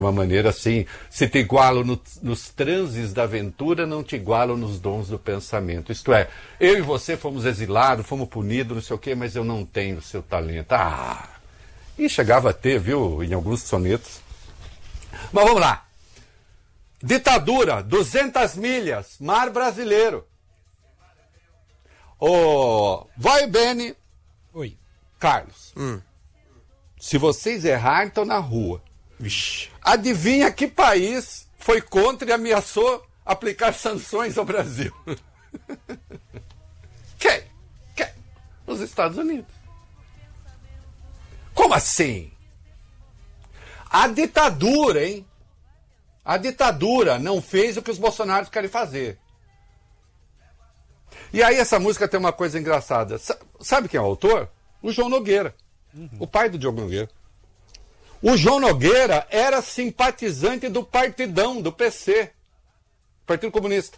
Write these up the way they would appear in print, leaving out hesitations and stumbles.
uma maneira assim, se te igualo nos transes da aventura, não te igualo nos dons do pensamento. Isto é, eu e você fomos exilados, fomos punidos, não sei o quê, mas eu não tenho o seu talento. E chegava a ter, viu, em alguns sonetos. Mas vamos lá. Ditadura, 200 milhas, mar brasileiro. Vai, Beni. Oi. Carlos. Se vocês errarem, estão na rua. Vixe. Adivinha que país foi contra e ameaçou aplicar sanções ao Brasil? Quem? Os Estados Unidos. Como assim? A ditadura, hein? A ditadura não fez o que os bolsonaros querem fazer. E aí essa música tem uma coisa engraçada. Sabe quem é o autor? O João Nogueira. O pai do Diogo Nogueira. O João Nogueira era simpatizante do Partidão, do PC. Partido Comunista.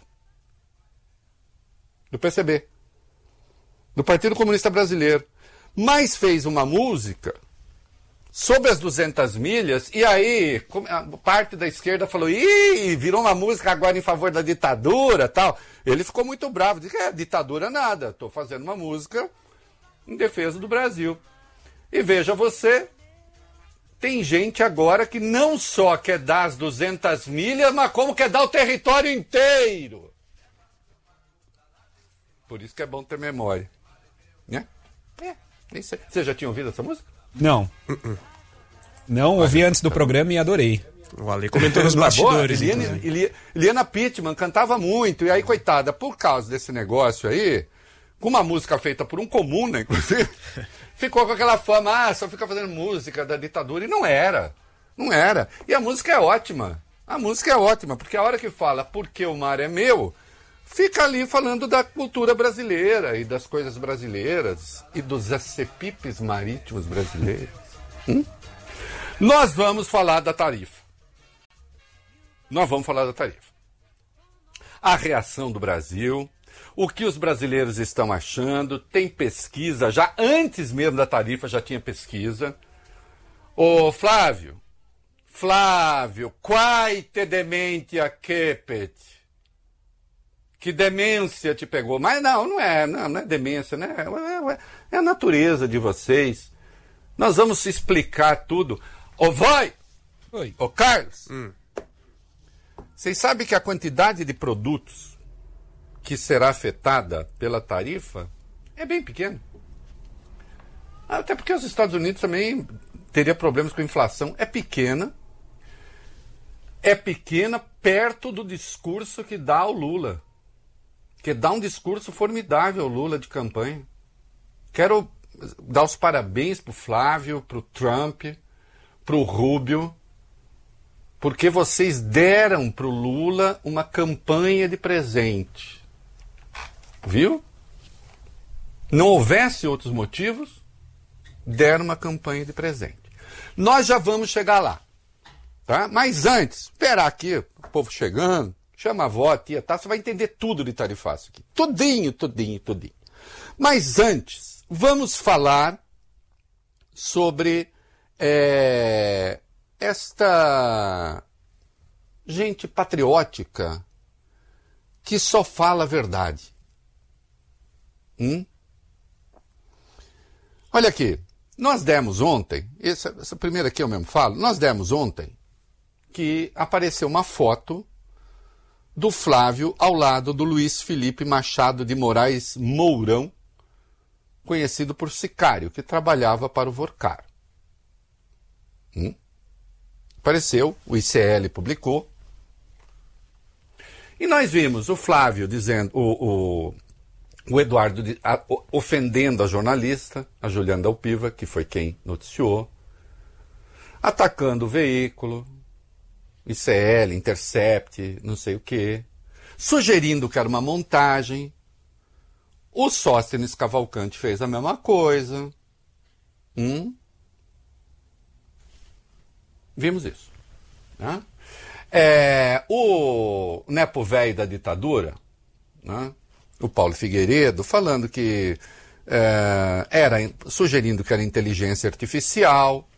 Do PCB. Do Partido Comunista Brasileiro. Mas fez uma música sobre as 200 milhas, e aí parte da esquerda falou, virou uma música agora em favor da ditadura, tal. Ele ficou muito bravo, disse, ditadura nada, estou fazendo uma música em defesa do Brasil. E veja você, tem gente agora que não só quer dar as 200 milhas, mas como quer dar o território inteiro. Por isso que é bom ter memória. Né? Nem sei. Você já tinha ouvido essa música? Não. Não, ouvi antes do programa e adorei. O Ale comentou nos bastidores. Eliana Pittman cantava muito, e aí, coitada, por causa desse negócio aí, com uma música feita por um comuna, inclusive, ficou com aquela fama, só fica fazendo música da ditadura, e não era. Não era. E a música é ótima. A música é ótima, porque a hora que fala porque o mar é meu, fica ali falando da cultura brasileira e das coisas brasileiras e dos acepipes marítimos brasileiros. Nós vamos falar da tarifa. Nós vamos falar da tarifa. A reação do Brasil, o que os brasileiros estão achando, tem pesquisa, já antes mesmo da tarifa já tinha pesquisa. Ô Flávio, quai te dementia cepet? Que demência te pegou? Mas não é demência, né? É a natureza de vocês. Nós vamos explicar tudo. Oi. Ô Carlos, vocês sabem que a quantidade de produtos que será afetada pela tarifa é bem pequena. Até porque os Estados Unidos também teria problemas com a inflação. É pequena perto do discurso que dá o Lula. Que dá um discurso formidável ao Lula de campanha. Quero dar os parabéns pro Flávio, pro Trump, pro Rubio, porque vocês deram pro Lula uma campanha de presente. Viu? Não houvesse outros motivos, deram uma campanha de presente. Nós já vamos chegar lá. Tá? Mas antes, esperar aqui, o povo chegando, chama a avó, a tia, tá? Você vai entender tudo de tarifácio aqui. Tudinho. Mas antes, vamos falar sobre esta gente patriótica que só fala a verdade. Olha aqui, nós demos ontem, essa primeira aqui eu mesmo falo, nós demos ontem que apareceu uma foto do Flávio ao lado do Luiz Felipe Machado de Moraes Mourão, conhecido por sicário, que trabalhava para o Vorcar. Apareceu, o ICL publicou. E nós vimos o Flávio dizendo, o Eduardo ofendendo a jornalista, a Juliana Dalpiva, que foi quem noticiou, atacando o veículo, ICL, Intercept, não sei o quê, sugerindo que era uma montagem. O Sóstenes Cavalcante fez a mesma coisa. Vimos isso. Né? O nepo velho da ditadura, né? O Paulo Figueiredo, falando que sugerindo que era inteligência artificial,